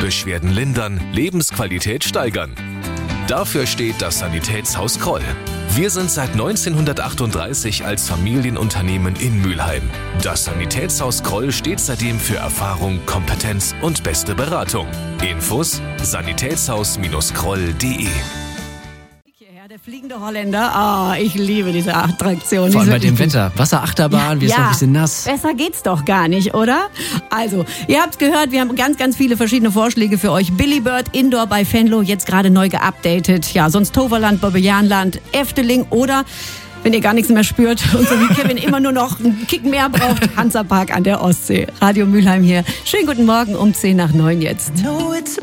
Beschwerden lindern, Lebensqualität steigern. Dafür steht das Sanitätshaus Kroll. Wir sind seit 1938 als Familienunternehmen in Mülheim. Das Sanitätshaus Kroll steht seitdem für Erfahrung, Kompetenz und beste Beratung. Infos: sanitätshaus-kroll.de. Der fliegende Holländer, ich liebe diese Attraktion. Vor allem bei dem Wetter. Wasserachterbahn, wir sind noch ein bisschen nass. Besser geht's doch gar nicht, oder? Also, ihr habt's gehört, wir haben ganz, ganz viele verschiedene Vorschläge für euch. Billy Bird Indoor bei Venlo, jetzt gerade neu geupdatet. Ja, sonst Toverland, Bobbejaanland, Efteling oder, wenn ihr gar nichts mehr spürt und so wie Kevin immer nur noch einen Kick mehr braucht, Hansapark an der Ostsee. Radio Mülheim hier. Schönen guten Morgen um 10 nach 9 jetzt.